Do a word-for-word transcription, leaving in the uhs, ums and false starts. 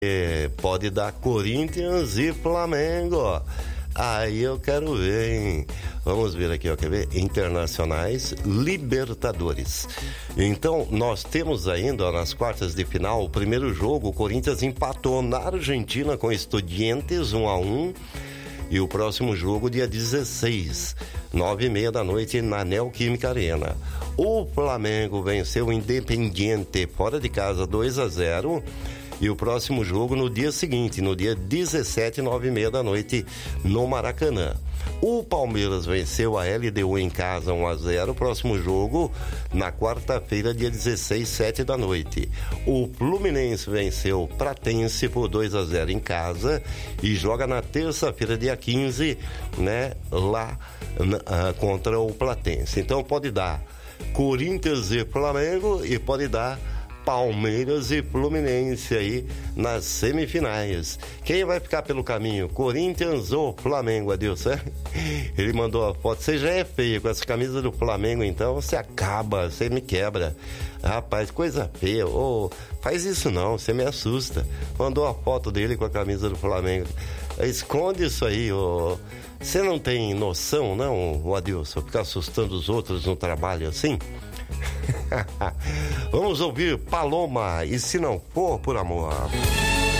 É, pode dar Corinthians e Flamengo. Aí eu quero ver, hein? Vamos ver aqui, ó, quer ver? Internacionais, Libertadores. Então, nós temos ainda, ó, nas quartas de final, o primeiro jogo, o Corinthians empatou na Argentina com Estudiantes um a um. E o próximo jogo, dia dezesseis, nove e meia da noite, na Neoquímica Arena. O Flamengo venceu o Independiente fora de casa dois a zero. E o próximo jogo no dia seguinte, no dia dezessete, nove e meia da noite, no Maracanã. O Palmeiras venceu a L D U em casa um a zero. Próximo jogo na quarta-feira, dia dezesseis, sete da noite. O Fluminense venceu o Pratense por dois a zero em casa e joga na terça-feira, dia quinze, né, lá uh, contra o Platense. Então pode dar Corinthians e Flamengo e pode dar Palmeiras e Fluminense aí nas semifinais. Quem vai ficar pelo caminho? Corinthians ou Flamengo? Adeus, é? Ele mandou a foto. Você já é feio com essa camisa do Flamengo, então você acaba, você me quebra. Rapaz, coisa feia. Oh, faz isso não, você me assusta. Mandou a foto dele com a camisa do Flamengo. Esconde isso aí, ô. Você não tem noção, não, o Adilson? Ficar assustando os outros no trabalho assim? Vamos ouvir Paloma, e se não for por amor.